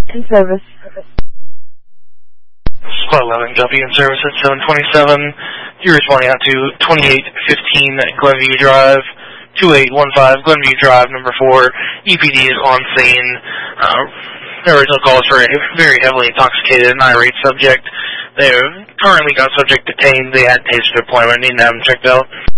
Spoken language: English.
In service. Squad 11, copy in service at 727. You're responding out to 2815 Glenview Drive, 2815 Glenview Drive, number 4. EPD is on scene. The original call is for a very heavily intoxicated and irate subject. They've currently got subject detained. They had taser deployment, need to have them checked out.